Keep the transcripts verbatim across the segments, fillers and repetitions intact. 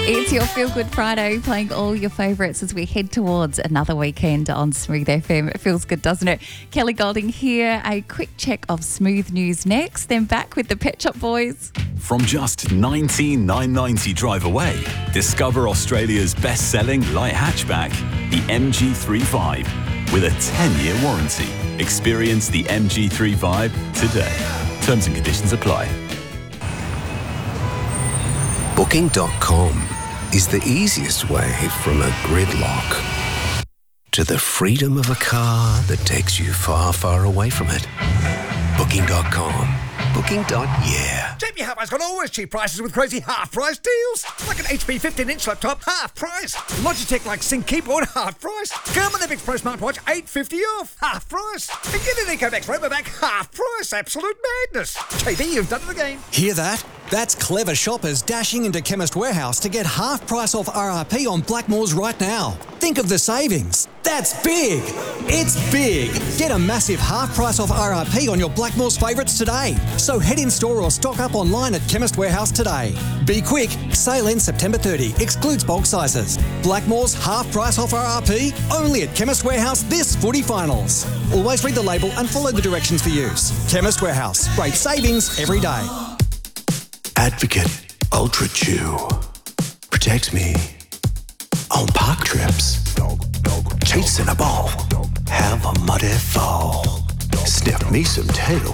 It's your Feel Good Friday, playing all your favourites as we head towards another weekend on Smooth F M. It feels good, doesn't it? Kelly Golding here. A quick check of Smooth news next, then back with the Pet Shop Boys. From just nineteen thousand nine hundred ninety drive away, discover Australia's best-selling light hatchback, the M G thirty-five, with a ten-year warranty. Experience the M G thirty-five today. Terms and conditions apply. Booking dot com is the easiest way from a gridlock to the freedom of a car that takes you far, far away from it. Booking dot com. Booking. Yeah. J B Hi-Fi's got always cheap prices with crazy half-price deals. Like an H P fifteen-inch laptop, half price. Logitech like Sync keyboard, half price. Thermomix Pro smartwatch, eight dollars fifty off, half price. And get an EcoMax Robovac, half price. Absolute madness. J B, you've done it again. Hear that? That's clever shoppers dashing into Chemist Warehouse to get half price off R R P on Blackmores right now. Think of the savings. That's big. It's big. Get a massive half price off R R P on your Blackmores favourites today. So head in store or stock up online at Chemist Warehouse today. Be quick. Sale ends September thirtieth. Excludes bulk sizes. Blackmores half price off R R P only at Chemist Warehouse this footy finals. Always read the label and follow the directions for use. Chemist Warehouse. Great savings every day. Advocate Ultra Chew protects me on park trips. Chase in a ball, have a muddy fall. Sniff me some tail.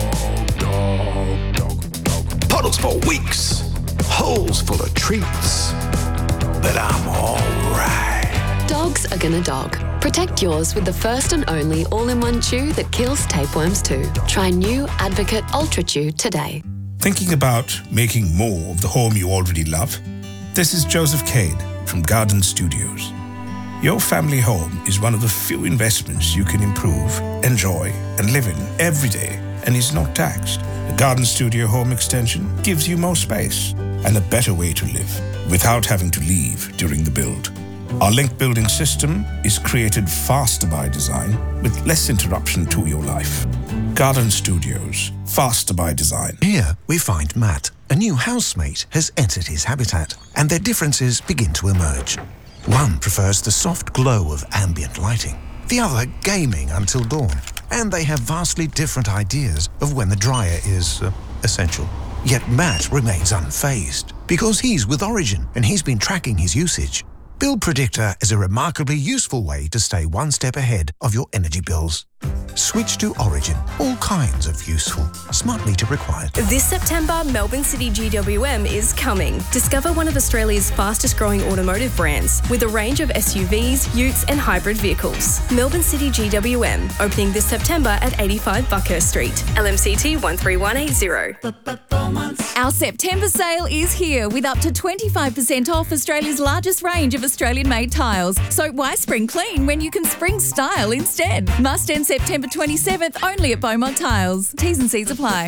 Puddles for weeks, holes full of treats. But I'm alright. Dogs are gonna dog. Protect yours with the first and only all-in-one chew that kills tapeworms too. Try new Advocate Ultra Chew today. Thinking about making more of the home you already love? This is Joseph Cade from Garden Studios. Your family home is one of the few investments you can improve, enjoy, and live in every day and is not taxed. The Garden Studio Home Extension gives you more space and a better way to live without having to leave during the build. Our link building system is created faster by design with less interruption to your life. Garden Studios, faster by design. Here we find Matt. A new housemate has entered his habitat, and their differences begin to emerge. One prefers the soft glow of ambient lighting, the other gaming until dawn, and they have vastly different ideas of when the dryer is uh, essential. Yet Matt remains unfazed because he's with Origin and he's been tracking his usage. Bill Predictor is a remarkably useful way to stay one step ahead of your energy bills. Switch to Origin. All kinds of useful. Smart meter required. This September, Melbourne City G W M is coming. Discover one of Australia's fastest growing automotive brands with a range of S U Vs, utes and hybrid vehicles. Melbourne City G W M, opening this September at eighty-five Buckhurst Street. L M C T one three one eight zero. Our September sale is here with up to twenty-five percent off Australia's largest range of Australian-made tiles. So why spring clean when you can spring style instead? Must end September twenty-seventh only at Beaumont Tiles. T's and C's apply.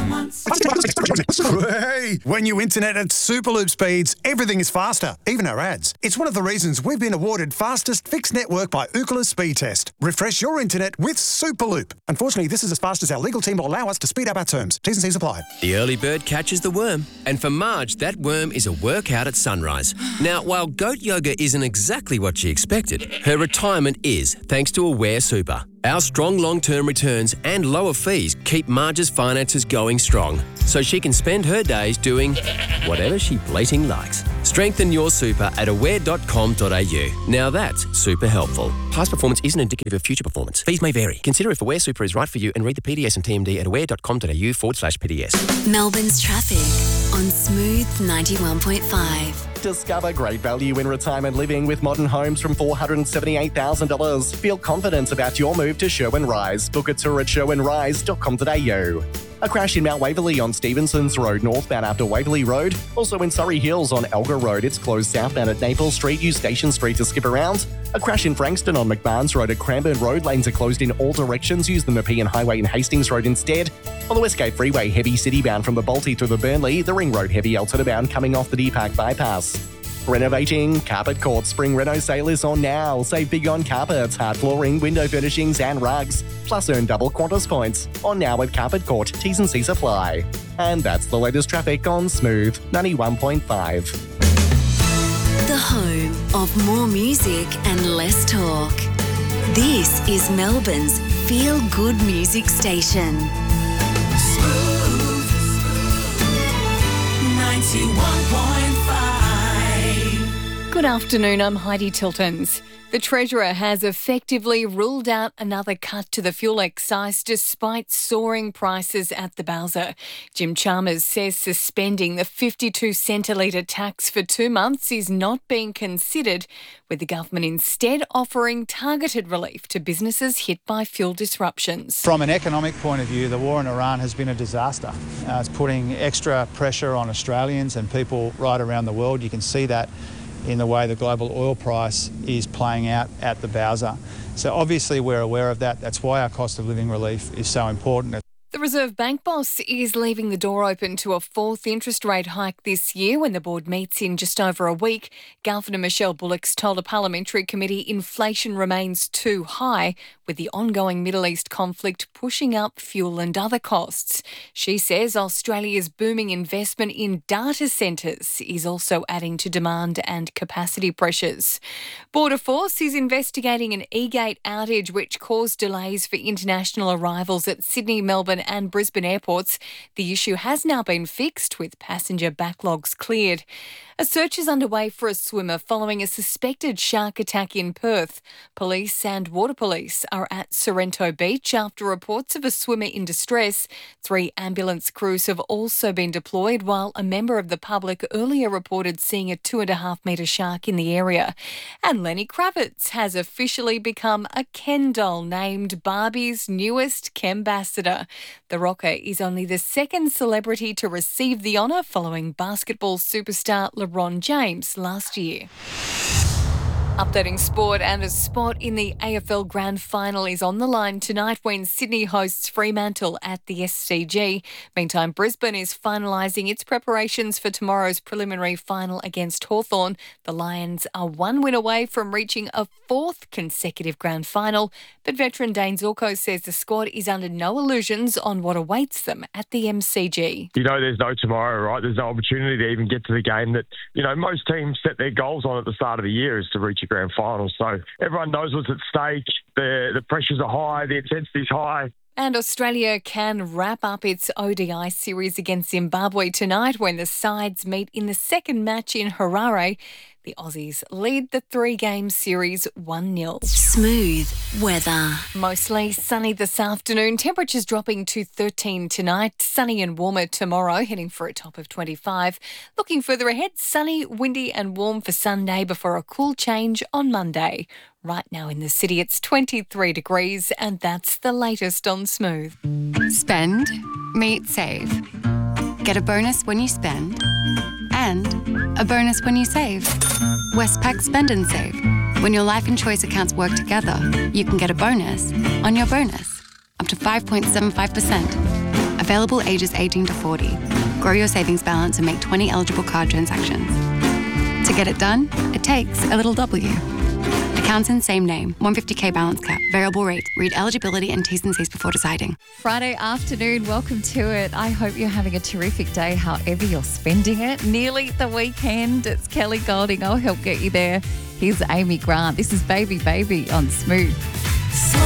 Hey, when you internet at Superloop speeds, everything is faster, even our ads. It's one of the reasons we've been awarded fastest fixed network by Ookla Speed Test. Refresh your internet with Superloop. Unfortunately, this is as fast as our legal team will allow us to speed up our terms. T's and C's apply. The early bird catches the worm. And for Marge, that worm is a workout at sunrise. Now, while goat yoga isn't exactly what she expected, her retirement is, thanks to Aware Super. Our strong long-term returns and lower fees keep Marge's finances going strong, so she can spend her days doing whatever she bleating likes. Strengthen your super at aware dot com dot a u. Now that's super helpful. Past performance isn't indicative of future performance. Fees may vary. Consider if Aware Super is right for you and read the P D S and T M D at aware dot com dot a u forward slash P D S. Melbourne's traffic on Smooth ninety-one point five. Discover great value in retirement living with modern homes from four hundred seventy-eight thousand dollars. Feel confident about your move to Sherwin Rise. Book a tour at sherwin rise dot com dot a u. A crash in Mount Waverley on Stevenson's Road, northbound after Waverley Road. Also in Surrey Hills on Elgar Road, it's closed southbound at Naples Street. Use Station Street to skip around. A crash in Frankston on McMahon's Road at Cranbourne Road. Lanes are closed in all directions. Use the Nepean Highway and Hastings Road instead. On the Westgate Freeway, heavy citybound from the Balti through the Burnley. The Ring Road heavy Altona bound coming off the D PAC bypass. Renovating? Carpet Court Spring Reno sale is on now. Save big on carpets, hard flooring, window furnishings and rugs. Plus earn double Qantas points. On now at Carpet Court. T's and C's apply. And that's the latest traffic on Smooth ninety-one point five. the home of more music and less talk. This is Melbourne's feel-good music station. Smooth ninety-one point five. Good afternoon, I'm Heidi Tiltons. The Treasurer has effectively ruled out another cut to the fuel excise despite soaring prices at the Bowser. Jim Chalmers says suspending the fifty-two cent a litre tax for two months is not being considered, with the government instead offering targeted relief to businesses hit by fuel disruptions. From an economic point of view, the war in Iran has been a disaster. Uh, it's putting extra pressure on Australians and people right around the world. You can see that in the way the global oil price is playing out at the Bowser. So obviously we're aware of that. That's why our cost of living relief is so important. The Reserve Bank boss is leaving the door open to a fourth interest rate hike this year when the board meets in just over a week. Governor Michelle Bullock's told a parliamentary committee inflation remains too high, with the ongoing Middle East conflict pushing up fuel and other costs. She says Australia's booming investment in data centres is also adding to demand and capacity pressures. Border Force is investigating an e-gate outage which caused delays for international arrivals at Sydney, Melbourne and Brisbane airports. The issue has now been fixed, with passenger backlogs cleared. A search is underway for a swimmer following a suspected shark attack in Perth. Police and water police are at Sorrento Beach after reports of a swimmer in distress. Three ambulance crews have also been deployed, while a member of the public earlier reported seeing a two and a half metre shark in the area. And Lenny Kravitz has officially become a Ken doll, named Barbie's newest Kembassador. The rocker is only the second celebrity to receive the honour, following basketball superstar LeBron James last year. Updating sport, and a spot in the A F L Grand Final is on the line tonight when Sydney hosts Fremantle at the S C G. Meantime, Brisbane is finalising its preparations for tomorrow's preliminary final against Hawthorn. The Lions are one win away from reaching a fourth consecutive Grand Final, but veteran Dane Zorko says the squad is under no illusions on what awaits them at the M C G. You know there's no tomorrow, right? There's no opportunity to even get to the game that, you know, most teams set their goals on at the start of the year, is to reach a grand final. So everyone knows what's at stake. The the pressures are high, the intensity's high. And Australia can wrap up its O D I series against Zimbabwe tonight when the sides meet in the second match in Harare. The Aussies lead the three-game series one nil. Smooth weather. Mostly sunny this afternoon. Temperatures dropping to thirteen tonight. Sunny and warmer tomorrow, heading for a top of twenty-five. Looking further ahead, sunny, windy and warm for Sunday before a cool change on Monday. Right now in the city, it's twenty-three degrees, and that's the latest on Smooth. Spend, meet, save. Get a bonus when you spend, and a bonus when you save. Westpac Spend and Save. When your life and choice accounts work together, you can get a bonus on your bonus, up to five point seven five percent. Available ages eighteen to forty. Grow your savings balance and make twenty eligible card transactions. To get it done, it takes a little W. Accounts in same name, one hundred fifty K balance cap, variable rate. Read eligibility and T's and C's before deciding. Friday afternoon, welcome to it. I hope you're having a terrific day, however you're spending it. Nearly the weekend. It's Kelly Golding. I'll help get you there. Here's Amy Grant. This is Baby Baby on Smooth.